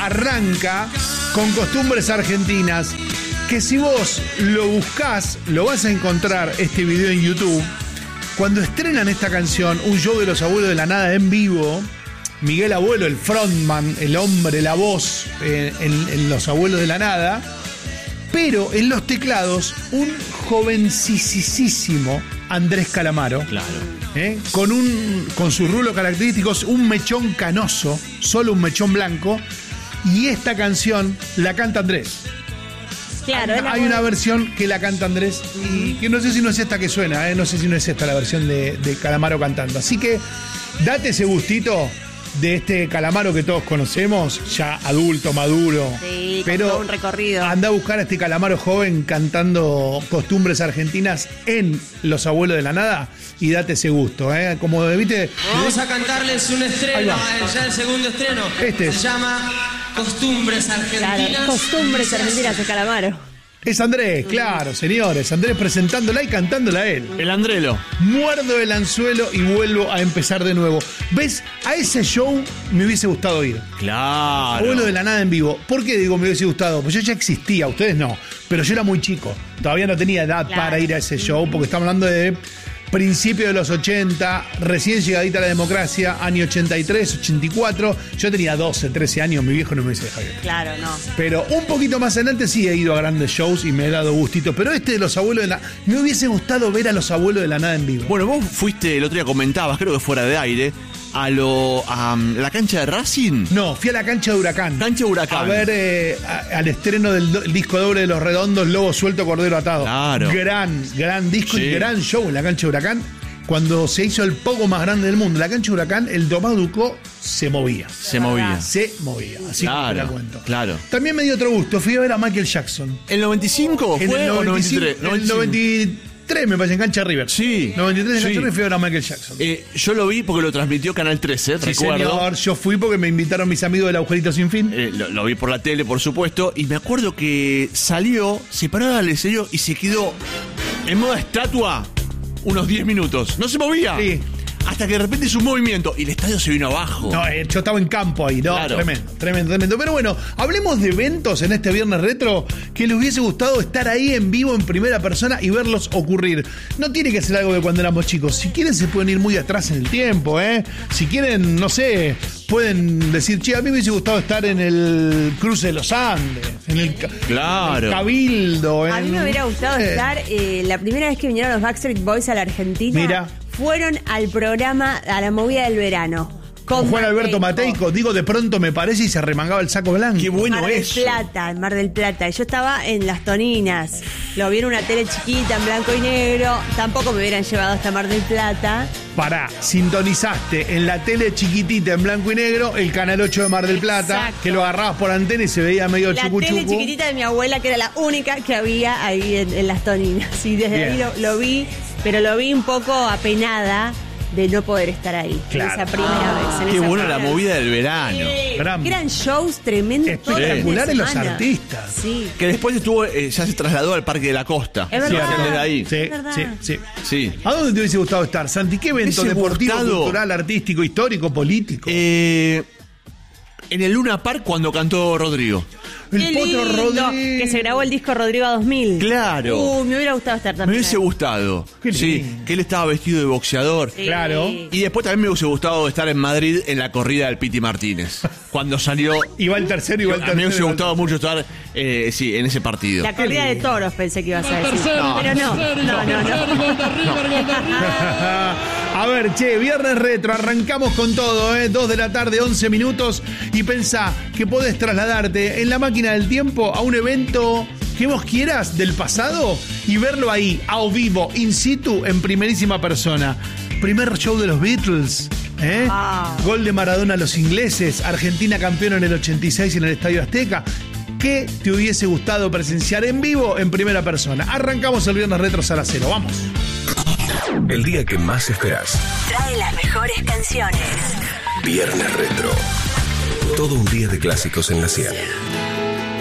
arranca con Costumbres Argentinas, que si vos lo buscás, lo vas a encontrar este video en YouTube. Cuando estrenan esta canción, un show de los Abuelos de la Nada en vivo, Miguel Abuelo, el frontman, el hombre, la voz en Los Abuelos de la Nada, pero en los teclados un jovencísimo Andrés Calamaro, Claro. con sus rulos característicos, un mechón canoso, solo un mechón blanco, y esta canción la canta Andrés. Claro, Hay una versión que la canta Andrés y que no sé si no es esta que suena, no sé si no es esta la versión de Calamaro cantando. Así que date ese gustito de este Calamaro que todos conocemos, ya adulto, maduro. Sí, pero todo un recorrido. anda a buscar a este Calamaro joven cantando Costumbres Argentinas en Los Abuelos de la Nada y date ese gusto, como viste. Vamos a cantarles un estreno, ya el segundo estreno. Este se llama Costumbres Argentinas. Claro, Costumbres Argentinas de Calamaro. Es Andrés, claro, señores. Andrés presentándola y cantándola a él. El Andrelo. Muerdo el anzuelo y vuelvo a empezar de nuevo. ¿Ves? A ese show me hubiese gustado ir. Claro. Abuelo de la Nada en vivo. ¿Por qué digo me hubiese gustado? Pues yo ya existía, ustedes no. Pero yo era muy chico. Todavía no tenía edad para ir a ese show, porque estamos hablando de principios de los 80, recién llegadita a la democracia, año 83, 84. Yo tenía 12, 13 años, mi viejo no me hubiese dejado ir. Claro, no. Pero un poquito más adelante sí he ido a grandes shows y me he dado gustito. Pero este de Los Abuelos de la... Me hubiese gustado ver a Los Abuelos de la Nada en vivo. Bueno, vos fuiste, el otro día comentabas, creo que fuera de aire, a la cancha de Racing. No, fui a la cancha de Huracán. Cancha de Huracán. A ver al estreno del disco doble de Los Redondos, Lobo Suelto, Cordero Atado. Claro. Gran disco Sí. y gran show en la cancha de Huracán. Cuando se hizo el pogo más grande del mundo, la cancha de Huracán, el Tomás Ducó se movía. Se movía. Se movía. Así que te la cuento. Claro. También me dio otro gusto. Fui a ver a Michael Jackson. ¿El 95 En fue el o 95, 93? El 93 me parece, en cancha River. Sí. 93 en Sí. cancha River fui a ver a Michael Jackson. Yo lo vi porque lo transmitió Canal 13, Sí, recuerdo. señor. Yo fui porque me invitaron mis amigos del Agujerito Sin Fin. Lo vi por la tele, por supuesto, y me acuerdo que salió, se paró al escenario y se quedó en modo estatua unos 10 minutos. No se movía. Sí. Hasta que de repente hizo un movimiento y el estadio se vino abajo. No, yo estaba en campo ahí, ¿no? Claro. Tremendo. Pero bueno, hablemos de eventos en este Viernes Retro que les hubiese gustado estar ahí en vivo, en primera persona y verlos ocurrir. No tiene que ser algo de cuando éramos chicos. Si quieren se pueden ir muy atrás en el tiempo, ¿eh? Si quieren, no sé, pueden decir, che, a mí me hubiese gustado estar en el cruce de los Andes, en el Claro. el Cabildo. A mí me hubiera gustado estar la primera vez que vinieron los Backstreet Boys a la Argentina. Mira. Fueron al programa, a la movida del verano. Con Juan Alberto Mateico, digo, de pronto me parece y se remangaba el saco blanco. Qué bueno Mar del eso. Plata, en Mar del Plata. Yo estaba en Las Toninas. Lo vi en una tele chiquita, en blanco y negro. Tampoco me hubieran llevado hasta Mar del Plata. Pará, sintonizaste en la tele chiquitita en blanco y negro el canal 8 de Mar del Plata, Exacto. que lo agarrabas por antena y se veía medio La chucu tele chucu. chiquitita de mi abuela, que era la única que había ahí en Las Toninas. Y desde Bien. ahí lo vi, pero lo vi un poco apenada de no poder estar ahí. Claro. En esa primera vez. en Qué esa buena la primera movida del verano. Gran- Eran shows tremendos. todos los fines de Espectaculares los semana. artistas. Sí. Que después estuvo, ya se trasladó al Parque de la Costa. Es verdad. Sí, desde ahí. Sí, Es verdad. sí. Sí. ¿A dónde te hubiese gustado estar, Santi? ¿Qué evento Hubiese deportivo, gustado- cultural, artístico, histórico, político? En el Luna Park cuando cantó Rodrigo. El Qué Potro lindo, Rodríguez. que se grabó el disco Rodrigo 2000. Claro. Me hubiera gustado estar Me también. hubiese gustado. Qué Sí, lindo. que él estaba vestido de boxeador. Sí. Claro. Y después también me hubiese gustado estar en Madrid en la corrida del Piti Martínez. Cuando salió. Iba el tercero, iba el A tercero. mí me hubiese iba el gustado mucho estar en ese partido. La corrida de toros pensé que ibas a decir. Pero no. A ver, che, Viernes Retro, arrancamos con todo, 2 de la tarde, 11 minutos, y pensá que podés trasladarte en la máquina del tiempo a un evento que vos quieras del pasado y verlo ahí, a vivo, in situ, en primerísima persona. Primer show de los Beatles, Wow. Gol de Maradona a los ingleses, Argentina campeona en el 86 en el Estadio Azteca. ¿Qué te hubiese gustado presenciar en vivo, en primera persona? Arrancamos el Viernes Retro Sala Cero, vamos. El día que más esperás. Trae las mejores canciones. Viernes Retro. Todo un día de clásicos en la 100.